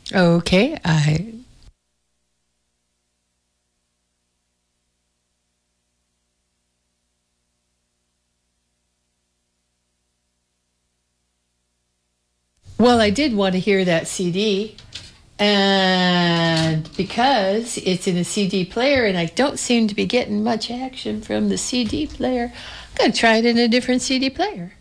Okay, I did want to hear that CD, and because it's in a CD player and I don't seem to be getting much action from the CD player, I'm going to try it in a different CD player.